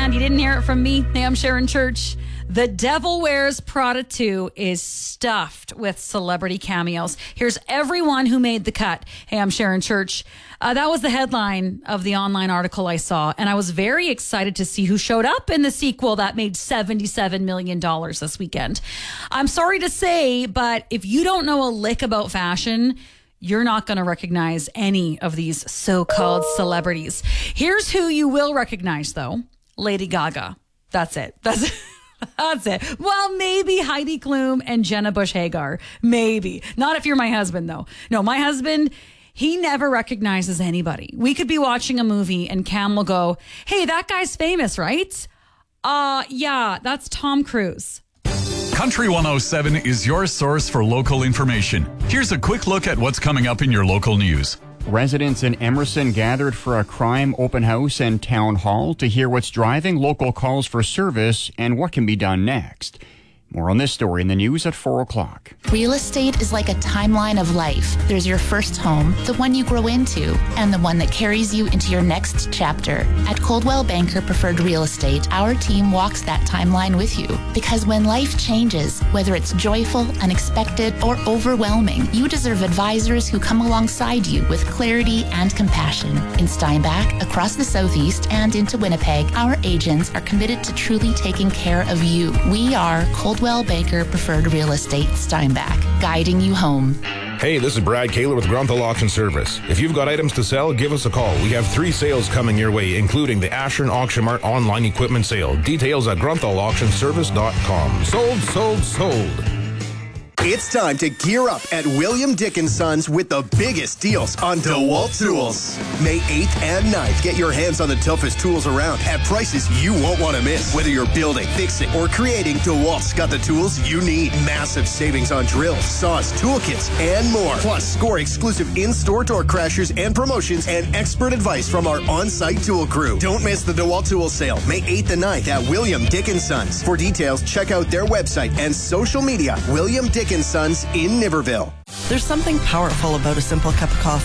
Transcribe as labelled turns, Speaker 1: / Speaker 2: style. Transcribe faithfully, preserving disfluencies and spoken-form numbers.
Speaker 1: And you didn't hear it from me. Hey, I'm Sharon Church. The Devil Wears Prada two is stuffed with celebrity cameos. Here's everyone who made the cut. Hey, I'm Sharon Church. Uh, that was the headline of the online article I saw, and I was very excited to see who showed up in the sequel that made seventy-seven million dollars this weekend. I'm sorry to say, but if you don't know a lick about fashion, you're not going to recognize any of these so-called celebrities. Here's who you will recognize, though. Lady Gaga. That's it. That's it. That's it. Well, maybe Heidi Klum and Jenna Bush Hagar. Maybe. Not if you're my husband, though. No, my husband, he never recognizes anybody. We could be watching a movie and Cam will go, hey, that guy's famous, right? Uh, yeah, that's Tom Cruise.
Speaker 2: Country one oh seven is your source for local information. Here's a quick look at what's coming up in your local news.
Speaker 3: Residents in Emerson gathered for a crime open house and town hall to hear what's driving local calls for service and what can be done next. More on this story in the news at four o'clock.
Speaker 4: Real estate is like a timeline of life. There's your first home, the one you grow into, and the one that carries you into your next chapter. At Coldwell Banker Preferred Real Estate, our team walks that timeline with you. Because when life changes, whether it's joyful, unexpected, or overwhelming, you deserve advisors who come alongside you with clarity and compassion. In Steinbach, across the Southeast, and into Winnipeg, our agents are committed to truly taking care of you. We are Coldwell Banker Preferred Real Estate Steinbach, guiding you home.
Speaker 5: Hey, this is Brad Kaler with Grunthal Auction Service. If you've got items to sell, give us a call. We have three sales coming your way, including the Ashern Auction Mart online equipment sale. Details at grunthal auction service dot com. Sold, sold, sold.
Speaker 6: It's time to gear up at William Dick and Sons with the biggest deals on DeWalt tools. May eighth and ninth, get your hands on the toughest tools around at prices you won't want to miss. Whether you're building, fixing, or creating, DeWalt's got the tools you need. Massive savings on drills, saws, toolkits, and more. Plus, score exclusive in-store door crashers and promotions and expert advice from our on-site tool crew. Don't miss the DeWalt tool sale, May eighth and ninth at William Dick and Sons. For details, check out their website and social media, William Dick and Sons in Niverville.
Speaker 7: There's something powerful about a simple cup of coffee.